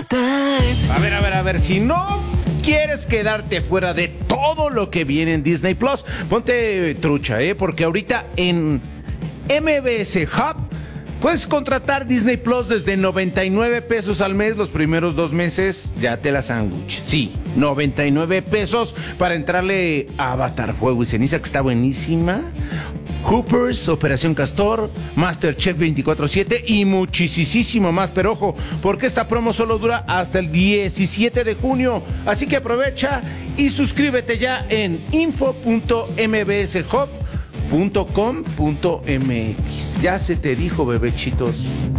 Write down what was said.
A ver, si no quieres quedarte fuera de todo lo que viene en Disney Plus, ponte trucha, porque ahorita en MBS Hub puedes contratar Disney Plus desde 99 pesos al mes. Los primeros 2 meses ya te la sándwich. Sí, 99 pesos para entrarle a Avatar, Fuego y Ceniza, que está buenísima. Hoopers, Operación Castor, MasterChef 24/7 y muchísimo más. Pero ojo, porque esta promo solo dura hasta el 17 de junio. Así que aprovecha y suscríbete ya en info.mbshub.com.mx. Ya se te dijo, bebechitos.